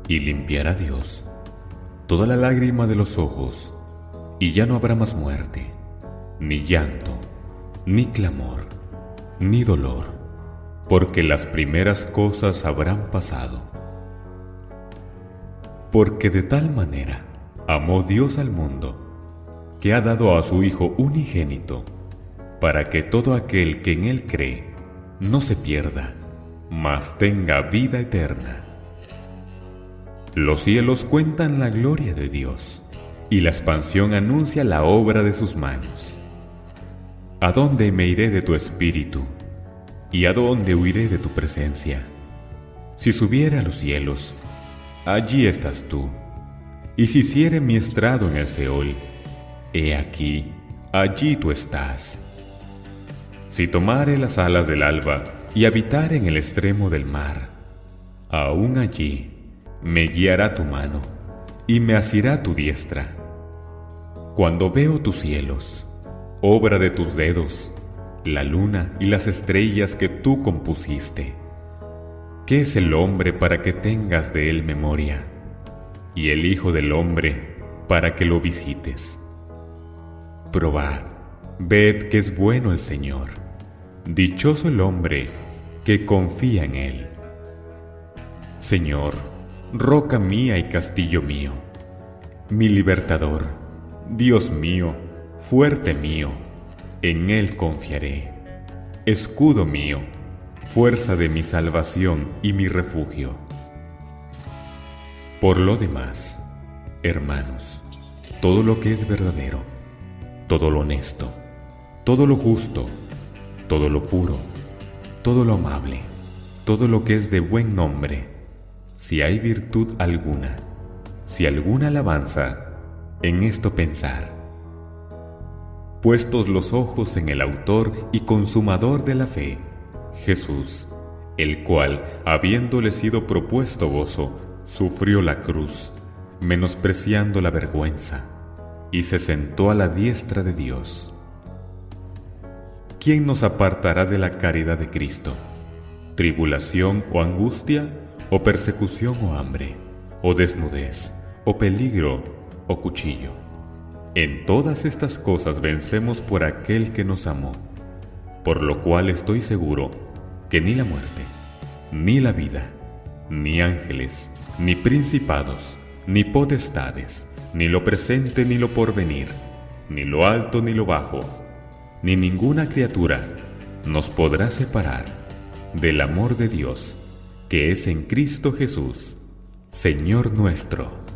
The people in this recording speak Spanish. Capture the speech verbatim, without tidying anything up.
y limpiará Dios toda la lágrima de los ojos, y ya no habrá más muerte, ni llanto, ni clamor, ni dolor, porque las primeras cosas habrán pasado. Porque de tal manera amó Dios al mundo, que ha dado a su Hijo unigénito, para que todo aquel que en Él cree no se pierda, mas tenga vida eterna. Los cielos cuentan la gloria de Dios, y la expansión anuncia la obra de sus manos. ¿A dónde me iré de tu espíritu? ¿Y a dónde huiré de tu presencia? Si subiera a los cielos, allí estás tú. Y si hiciere mi estrado en el Seol, he aquí, allí tú estás. Si tomare las alas del alba y habitare en el extremo del mar, aún allí me guiará tu mano y me asirá tu diestra. Cuando veo tus cielos, obra de tus dedos, la luna y las estrellas que tú compusiste, ¿qué es el hombre para que tengas de él memoria? Y el Hijo del hombre para que lo visites. Probad, ved que es bueno el Señor. Dichoso el hombre que confía en Él. Señor, roca mía y castillo mío, mi libertador, Dios mío, fuerte mío, en Él confiaré. Escudo mío, fuerza de mi salvación y mi refugio. Por lo demás, hermanos, todo lo que es verdadero, todo lo honesto, todo lo justo, todo lo puro, todo lo amable, todo lo que es de buen nombre, si hay virtud alguna, si alguna alabanza, en esto pensar. Puestos los ojos en el autor y consumador de la fe, Jesús, el cual, habiéndole sido propuesto gozo, sufrió la cruz, menospreciando la vergüenza, y se sentó a la diestra de Dios. ¿Quién nos apartará de la caridad de Cristo? ¿Tribulación o angustia, o persecución o hambre, o desnudez, o peligro, o cuchillo? En todas estas cosas vencemos por aquel que nos amó, por lo cual estoy seguro que ni la muerte, ni la vida, ni ángeles, ni principados, ni potestades, ni lo presente ni lo porvenir, ni lo alto ni lo bajo, ni ninguna criatura nos podrá separar del amor de Dios, que es en Cristo Jesús, Señor nuestro.